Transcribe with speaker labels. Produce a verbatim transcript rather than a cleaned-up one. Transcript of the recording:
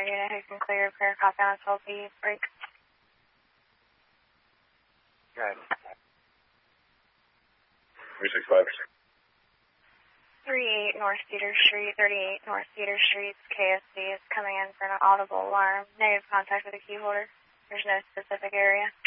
Speaker 1: your unit who can clear your prayer cop down until the break.
Speaker 2: Right. three six five.
Speaker 1: thirty-eight North Cedar Street, thirty-eight North Cedar Street, K S C is coming in for an audible alarm. Negative contact with the key holder. There's no specific area.